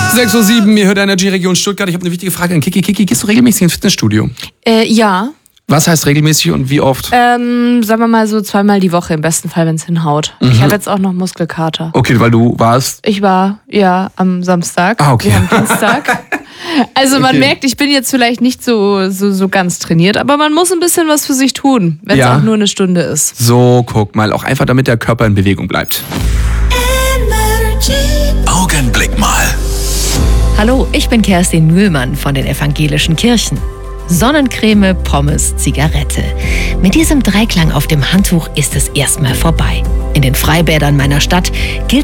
6:07 Uhr, ihr hört Energy Region Stuttgart. Ich habe eine wichtige Frage an Kiki. Kiki, gehst du regelmäßig ins Fitnessstudio? Ja. Was heißt regelmäßig und wie oft? Sagen wir mal so 2-mal die Woche im besten Fall, wenn es hinhaut. Ich habe jetzt auch noch Muskelkater. Okay, weil du warst? Ich war, ja, am Samstag. Ah, okay. Wir haben Dienstag. Also man merkt, ich bin jetzt vielleicht nicht so ganz trainiert, aber man muss ein bisschen was für sich tun, wenn es auch nur eine Stunde ist. So, guck mal, auch einfach damit der Körper in Bewegung bleibt. Augenblick mal. Hallo, ich bin Kerstin Mühlmann von den Evangelischen Kirchen. Sonnencreme, Pommes, Zigarette. Mit diesem Dreiklang auf dem Handtuch ist es erstmal vorbei. In den Freibädern meiner Stadt gilt